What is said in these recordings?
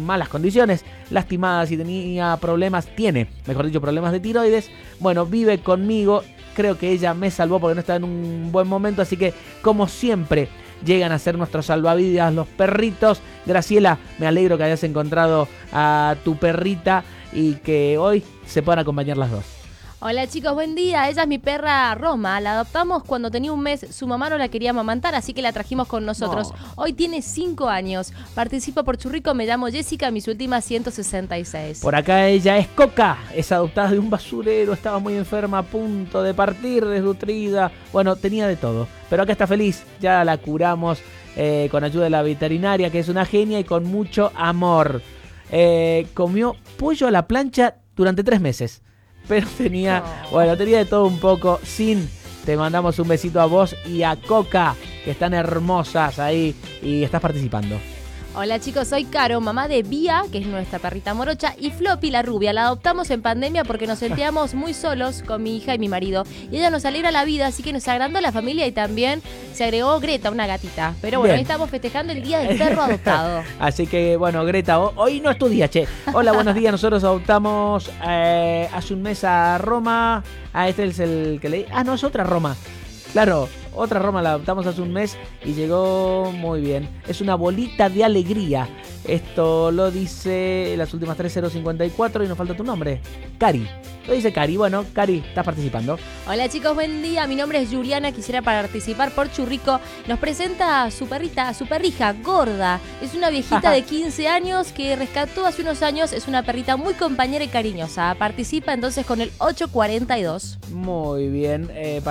malas condiciones, lastimada, si tenía problemas, tiene, mejor dicho, problemas de tiroides. Bueno, vive conmigo, creo que ella me salvó porque no estaba en un buen momento, así que como siempre llegan a ser nuestros salvavidas los perritos. Graciela, me alegro que hayas encontrado a tu perrita y que hoy se puedan acompañar las dos. Hola chicos, buen día. Ella es mi perra Roma. La adoptamos cuando tenía un mes. Su mamá no la quería amamantar, así que la trajimos con nosotros. No. Hoy tiene 5 años. Participo por Churrico, me llamo Jessica, mis últimas 166. Por acá ella es Coca, es adoptada de un basurero, estaba muy enferma, a punto de partir, desnutrida. Bueno, tenía de todo. Pero acá está feliz, ya la curamos con ayuda de la veterinaria, que es una genia y con mucho amor. Comió pollo a la plancha durante 3 meses. Pero tenía de todo un poco. Te mandamos un besito a vos y a Coca, que están hermosas ahí y estás participando. Hola chicos, soy Caro, mamá de Bía, que es nuestra perrita morocha, y Floppy, la rubia. La adoptamos en pandemia porque nos sentíamos muy solos con mi hija y mi marido. Y ella nos alegra la vida, así que nos agrandó la familia y también se agregó Greta, una gatita. Pero bueno, Bien. Hoy estamos festejando el Día del Perro Adoptado. Así que bueno, Greta, hoy no es tu día, che. Hola, buenos días. Nosotros adoptamos hace un mes a Roma. Este es el que leí. No, es otra Roma. Claro, otra Roma la adoptamos hace un mes y llegó muy bien. Es una bolita de alegría. Esto lo dice las últimas 3054 y nos falta tu nombre. Cari. Lo dice Cari. Bueno, Cari, estás participando. Hola chicos, buen día. Mi nombre es Juliana. Quisiera participar por Churrico. Nos presenta a su perrita, a su perrija, Gorda. Es una viejita de 15 años que rescató hace unos años. Es una perrita muy compañera y cariñosa. Participa entonces con el 842. Muy bien,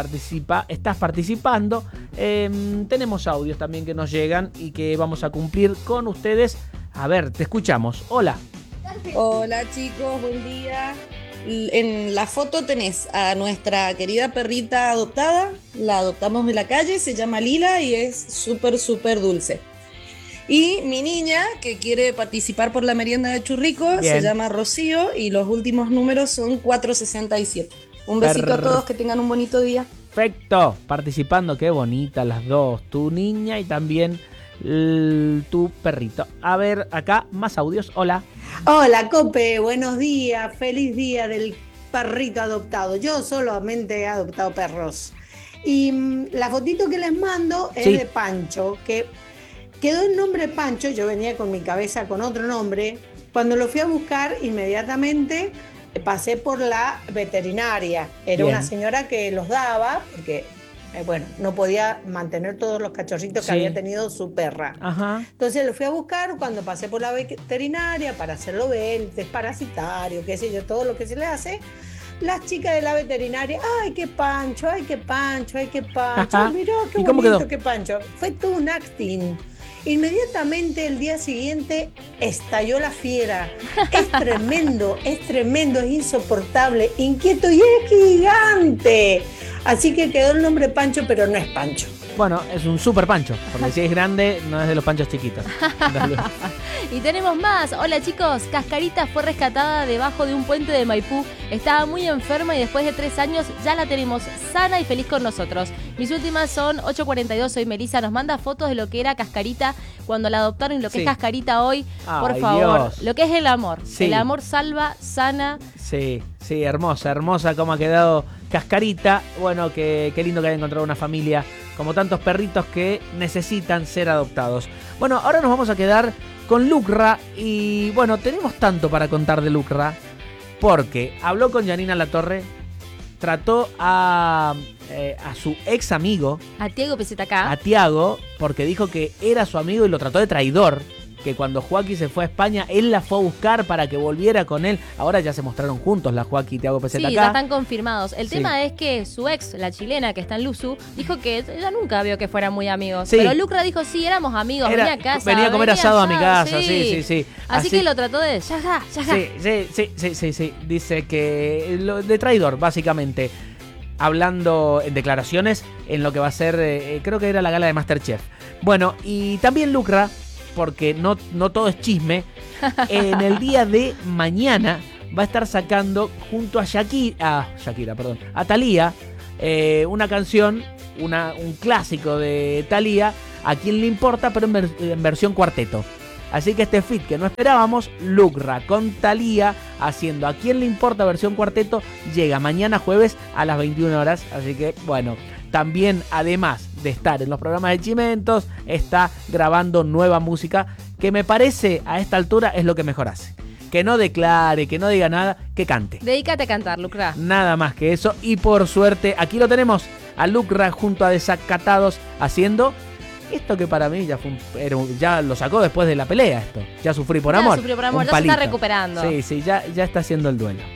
estás participando. Tenemos audios también que nos llegan y que vamos a cumplir con ustedes. A ver, te escuchamos. Hola. Hola chicos, buen día. En la foto tenés a nuestra querida perrita adoptada. La adoptamos de la calle, se llama Lila y es súper dulce. Y mi niña, que quiere participar por la merienda de Churrico, se llama Rocío y los últimos números son 467. Un besito a todos, que tengan un bonito día. Perfecto, participando, qué bonita las dos, tu niña y también tu perrito. A ver, acá más audios. Hola. Hola Cope, buenos días, feliz día del perrito adoptado. Yo solamente he adoptado perros. Y la fotito que les mando es de Pancho, que quedó el nombre Pancho. Yo venía con mi cabeza con otro nombre. Cuando lo fui a buscar, inmediatamente pasé por la veterinaria. Era una señora que los daba, porque no podía mantener todos los cachorritos que había tenido su perra. Ajá. Entonces lo fui a buscar cuando pasé por la veterinaria para hacerlo ver, desparasitario, qué sé yo, todo lo que se le hace. Las chicas de la veterinaria, ¡ay, qué Pancho! ¡Ay, qué Pancho! ¡Ay, qué Pancho! Mirá, qué bonito, qué Pancho. Fue todo un acting. Inmediatamente el día siguiente estalló la fiera. Es tremendo, es insoportable, inquieto y es gigante. Así que quedó el nombre Pancho, pero no es Pancho. Bueno, es un super Pancho, porque si es grande, no es de los panchos chiquitos. Y tenemos más. Hola chicos, Cascarita fue rescatada debajo de un puente de Maipú. Estaba muy enferma y después de 3 años ya la tenemos sana y feliz con nosotros. Mis últimas son 842, soy Melissa. Nos manda fotos de lo que era Cascarita cuando la adoptaron y lo que es Cascarita hoy. Por favor, Dios. Lo que es el amor. El amor salva, sana. Sí, hermosa cómo ha quedado Cascarita. Bueno, qué lindo que haya encontrado una familia como tantos perritos que necesitan ser adoptados. Bueno, ahora nos vamos a quedar con Lucra y bueno, tenemos tanto para contar de Lucra porque habló con Janina Latorre, trató a su ex amigo, a Tiago PZK, a Tiago, porque dijo que era su amigo y lo trató de traidor. Que cuando Joaquín se fue a España, él la fue a buscar para que volviera con él. Ahora ya se mostraron juntos la Joaquín y Tiago PZK. Sí, ya están confirmados. El tema es que su ex, la chilena que está en Luzu, dijo que ella nunca vio que fueran muy amigos. Sí. Pero Lucra dijo, sí, éramos amigos, venía a casa. Venía a comer asado a mi casa, sí. Así que lo trató de yaja. Sí. Dice que de traidor, básicamente. Hablando en declaraciones en lo que va a ser, creo que era la gala de MasterChef. Bueno, y también Lucra, porque no todo es chisme, en el día de mañana va a estar sacando junto a a Thalía, una canción, un clásico de Thalía, A quién le importa, pero en versión cuarteto. Así que este feat que no esperábamos, Lucra con Thalía haciendo ¿A quién le importa? Versión cuarteto, llega mañana jueves a las 21 horas. Así que bueno, también además de estar en los programas de Chimentos, está grabando nueva música que me parece a esta altura es lo que mejor hace. Que no declare, que no diga nada, que cante. Dedícate a cantar, Lucra. Nada más que eso. Y por suerte, aquí lo tenemos a Lucra junto a Desacatados haciendo esto que para mí ya lo sacó después de la pelea esto. Ya sufrí por amor. Ya sufrió por amor, Un ya se está palito. recuperando. Sí, ya está haciendo el duelo.